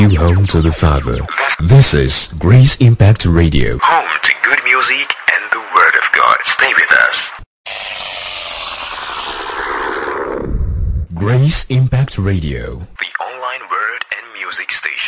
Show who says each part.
Speaker 1: You home to the Father. This is Grace Impact Radio.
Speaker 2: Home to good music and the Word of God. Stay with us.
Speaker 1: Grace Impact Radio.
Speaker 2: The online word and music station.